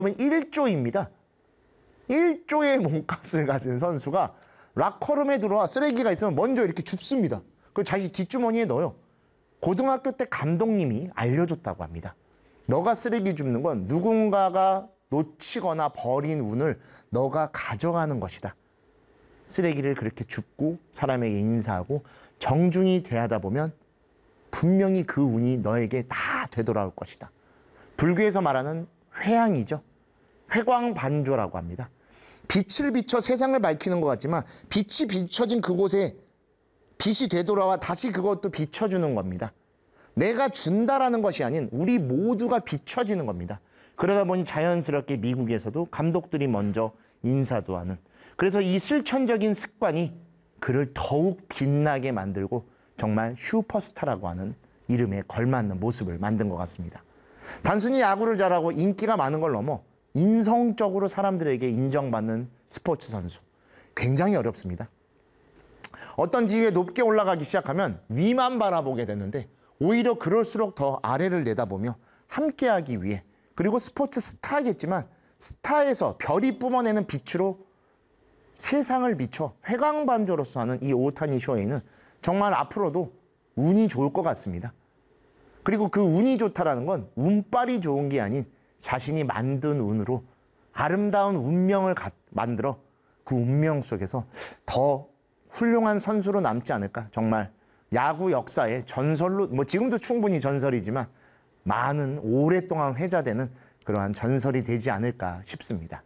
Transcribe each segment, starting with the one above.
1조입니다. 1조의 몸값을 가진 선수가 락커룸에 들어와 쓰레기가 있으면 먼저 이렇게 줍습니다. 그리고 자기 뒷주머니에 넣어요. 고등학교 때 감독님이 알려줬다고 합니다. 너가 쓰레기 줍는 건 누군가가 놓치거나 버린 운을 너가 가져가는 것이다. 쓰레기를 그렇게 줍고 사람에게 인사하고 정중히 대하다 보면 분명히 그 운이 너에게 다 되돌아올 것이다. 불교에서 말하는 회양이죠. 회광반조라고 합니다. 빛을 비춰 세상을 밝히는 것 같지만 빛이 비춰진 그곳에 빛이 되돌아와 다시 그것도 비춰주는 겁니다. 내가 준다라는 것이 아닌 우리 모두가 비춰지는 겁니다. 그러다 보니 자연스럽게 미국에서도 감독들이 먼저 인사도 하는, 그래서 이 실천적인 습관이 그를 더욱 빛나게 만들고 정말 슈퍼스타라고 하는 이름에 걸맞는 모습을 만든 것 같습니다. 단순히 야구를 잘하고 인기가 많은 걸 넘어 인성적으로 사람들에게 인정받는 스포츠 선수, 굉장히 어렵습니다. 어떤 지위에 높게 올라가기 시작하면 위만 바라보게 되는데 오히려 그럴수록 더 아래를 내다보며 함께하기 위해, 그리고 스포츠 스타겠지만 스타에서 별이 뿜어내는 빛으로 세상을 비춰 회광반조로서 하는 이 오타니 쇼헤이는 정말 앞으로도 운이 좋을 것 같습니다. 그리고 그 운이 좋다라는 건 운빨이 좋은 게 아닌 자신이 만든 운으로 아름다운 운명을 만들어 그 운명 속에서 더 훌륭한 선수로 남지 않을까. 정말 야구 역사의 전설로, 뭐 지금도 충분히 전설이지만 많은 오랫동안 회자되는 그러한 전설이 되지 않을까 싶습니다.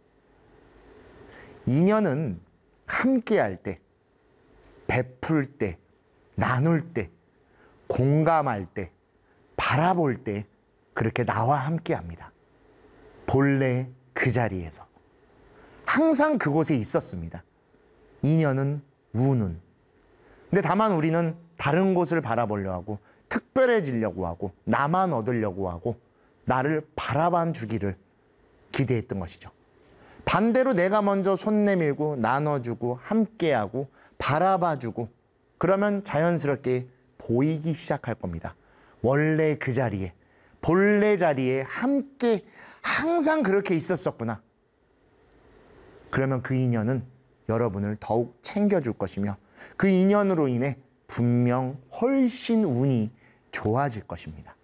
인연은 함께할 때, 베풀 때, 나눌 때, 공감할 때, 바라볼 때 그렇게 나와 함께합니다. 본래 그 자리에서 항상 그곳에 있었습니다. 인연은, 운은. 근데 다만 우리는 다른 곳을 바라보려고 하고 특별해지려고 하고 나만 얻으려고 하고 나를 바라봐 주기를 기대했던 것이죠. 반대로 내가 먼저 손 내밀고 나눠주고 함께하고 바라봐주고 그러면 자연스럽게 보이기 시작할 겁니다. 원래 그 자리에, 본래 자리에 함께 항상 그렇게 있었었구나. 그러면 그 인연은 여러분을 더욱 챙겨줄 것이며 그 인연으로 인해 분명 훨씬 운이 좋아질 것입니다.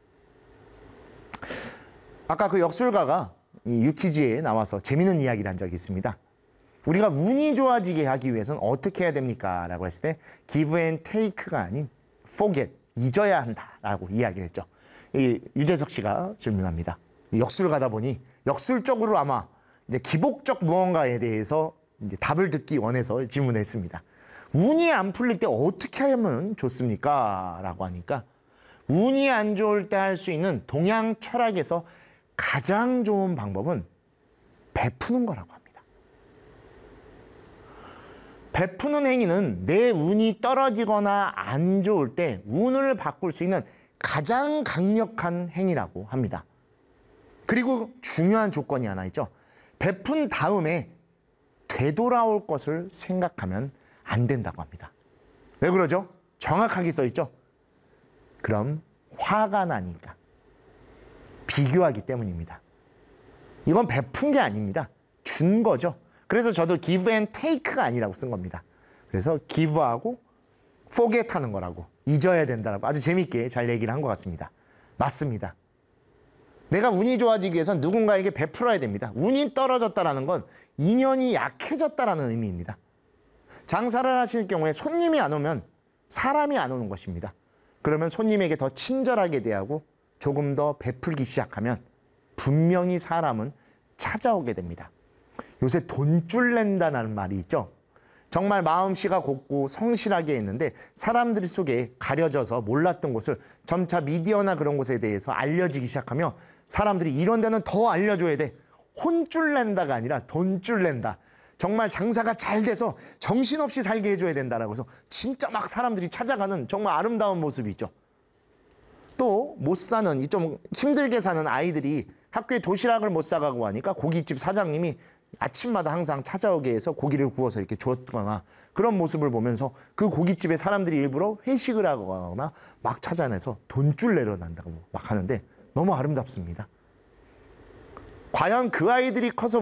아까 그 역술가가 이 유퀴즈에 나와서 재미있는 이야기를 한 적이 있습니다. 우리가 운이 좋아지게 하기 위해서는 어떻게 해야 됩니까? 라고 했을 때 give and take가 아닌 forget, 잊어야 한다라고 이야기를 했죠. 이 유재석 씨가 질문합니다. 역술가다 보니 역술적으로 아마 이제 기복적 무언가에 대해서 이제 답을 듣기 원해서 질문했습니다. 운이 안 풀릴 때 어떻게 하면 좋습니까? 라고 하니까 운이 안 좋을 때 할 수 있는 동양 철학에서 가장 좋은 방법은 베푸는 거라고 합니다. 베푸는 행위는 내 운이 떨어지거나 안 좋을 때 운을 바꿀 수 있는 가장 강력한 행위라고 합니다. 그리고 중요한 조건이 하나 있죠. 베푼 다음에 되돌아올 것을 생각하면 안 된다고 합니다. 왜 그러죠? 정확하게 써 있죠. 그럼 화가 나니까. 비교하기 때문입니다. 이건 베푼 게 아닙니다. 준 거죠. 그래서 저도 give and take가 아니라고 쓴 겁니다. 그래서 give하고 forget 하는 거라고, 잊어야 된다라고 아주 재밌게 잘 얘기를 한 것 같습니다. 맞습니다. 내가 운이 좋아지기 위해선 누군가에게 베풀어야 됩니다. 운이 떨어졌다라는 건 인연이 약해졌다라는 의미입니다. 장사를 하실 경우에 손님이 안 오면 사람이 안 오는 것입니다. 그러면 손님에게 더 친절하게 대하고 조금 더 베풀기 시작하면 분명히 사람은 찾아오게 됩니다. 요새 돈줄 낸다는 말이 있죠. 정말 마음씨가 곱고 성실하게 했는데 사람들 속에 가려져서 몰랐던 곳을 점차 미디어나 그런 곳에 대해서 알려지기 시작하며 사람들이 이런 데는 더 알려줘야 돼. 혼줄 낸다가 아니라 돈줄 낸다. 정말 장사가 잘 돼서 정신없이 살게 해줘야 된다라고 해서 진짜 막 사람들이 찾아가는 정말 아름다운 모습이 있죠. 또 못 사는, 이 좀 힘들게 사는 아이들이 학교에 도시락을 못 사가고 하니까 고깃집 사장님이 아침마다 항상 찾아오게 해서 고기를 구워서 이렇게 줬거나 그런 모습을 보면서 그 고깃집에 사람들이 일부러 회식을 하거나 막 찾아내서 돈줄 내려난다고 막 하는데 너무 아름답습니다. 과연 그 아이들이 커서